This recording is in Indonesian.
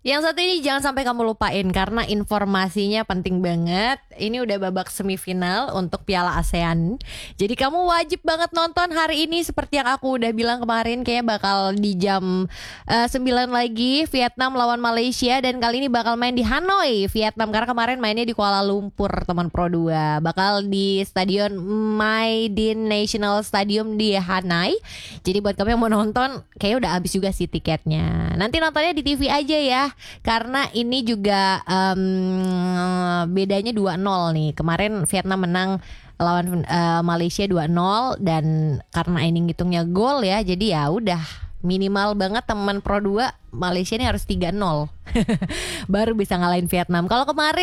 Yang satu ini jangan sampai kamu lupain karena informasinya penting banget. Ini udah babak semifinal untuk Piala ASEAN. Jadi kamu wajib banget nonton hari ini seperti yang aku udah bilang kemarin. Kayaknya bakal di jam 9 lagi Vietnam lawan Malaysia. Dan kali ini bakal main di Hanoi, Vietnam. Karena kemarin mainnya di Kuala Lumpur, teman Pro 2. Bakal di Stadion My Dinh National Stadium di Hanoi. Jadi buat kamu yang mau nonton, kayaknya udah habis juga sih tiketnya. Nanti nontonnya di TV aja ya. Karena ini juga bedanya 2-0 nih. Kemarin Vietnam menang lawan Malaysia 2-0. Dan karena ini ngitungnya gol ya, jadi ya udah minimal banget teman Pro 2 Malaysia ini harus 3-0 baru bisa ngalahin Vietnam. Kalau kemarin